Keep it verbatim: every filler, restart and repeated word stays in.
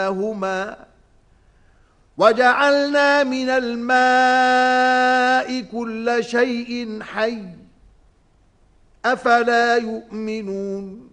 هما وجعلنا من الماء كل شيء حي أفلا يؤمنون